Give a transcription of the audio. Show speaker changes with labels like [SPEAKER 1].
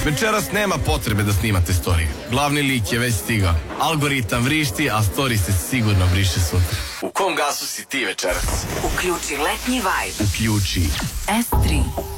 [SPEAKER 1] Večeras nema potrebe da snimate storije. Glavni lik je već stigao. Algoritam vrišti, a story se sigurno vriše sutra. U kom gasu si ti večeras?
[SPEAKER 2] Uključi letnji vibe.
[SPEAKER 1] Uključi
[SPEAKER 2] S3.